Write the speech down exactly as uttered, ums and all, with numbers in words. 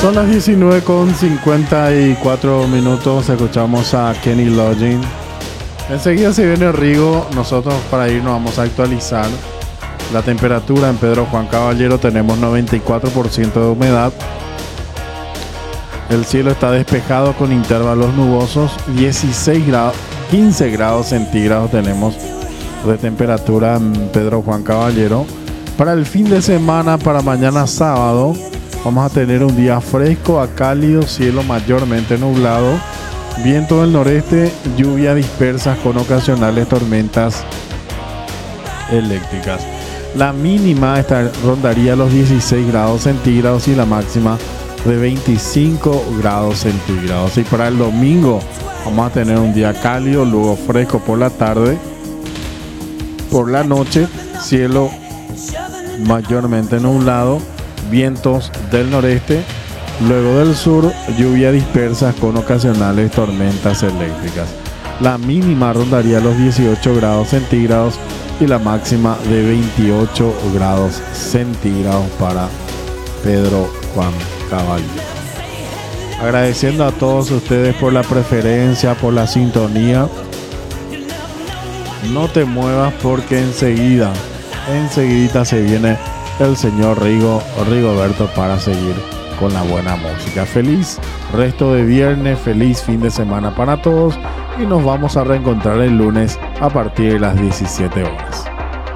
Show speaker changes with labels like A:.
A: Son las diecinueve con cincuenta y cuatro minutos. Escuchamos a Kenny Loggins. Enseguida se viene Rigo. Nosotros para ir nos vamos a actualizar la temperatura en Pedro Juan Caballero. Tenemos noventa y cuatro por ciento de humedad. El cielo está despejado con intervalos nubosos. dieciséis grados, quince grados centígrados tenemos de temperatura en Pedro Juan Caballero. Para el fin de semana, para mañana sábado, vamos a tener un día fresco a cálido, cielo mayormente nublado, viento del noreste, lluvia dispersas con ocasionales tormentas eléctricas. La mínima esta, rondaría los dieciséis grados centígrados y la máxima de veinticinco grados centígrados. Y para el domingo vamos a tener un día cálido, luego fresco por la tarde. Por la noche, cielo mayormente nublado, vientos del noreste, luego del sur, lluvia dispersas con ocasionales tormentas eléctricas. La mínima rondaría los dieciocho grados centígrados y la máxima de veintiocho grados centígrados para Pedro Juan Caballero. Agradeciendo a todos ustedes por la preferencia, por la sintonía. No te muevas porque enseguida, enseguidita se viene el señor Rigo, Rigoberto para seguir con la buena música. Feliz resto de viernes, feliz fin de semana para todos y nos vamos a reencontrar el lunes a partir de las diecisiete horas.